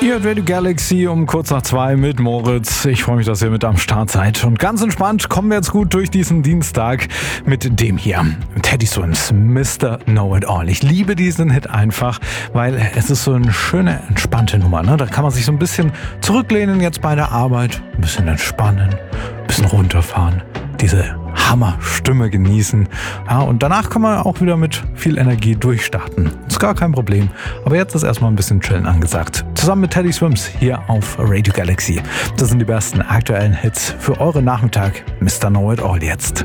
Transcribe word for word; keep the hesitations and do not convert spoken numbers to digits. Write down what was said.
Ihr hört Radio Galaxy um kurz nach zwei mit Moritz. Ich freue mich, dass ihr mit am Start seid. Und ganz entspannt kommen wir jetzt gut durch diesen Dienstag mit dem hier. Teddy Swims, Mister Know-It-All. Ich liebe diesen Hit einfach, weil es ist so eine schöne, entspannte Nummer. Ne? Da kann man sich so ein bisschen zurücklehnen jetzt bei der Arbeit, ein bisschen entspannen, ein bisschen runterfahren. Diese Hammerstimme genießen. Ja, und danach kann man auch wieder mit viel Energie durchstarten. Ist gar kein Problem. Aber jetzt ist erstmal ein bisschen chillen angesagt. Zusammen mit Teddy Swims hier auf Radio Galaxy. Das sind die besten aktuellen Hits für euren Nachmittag. Mister Know-It-All jetzt.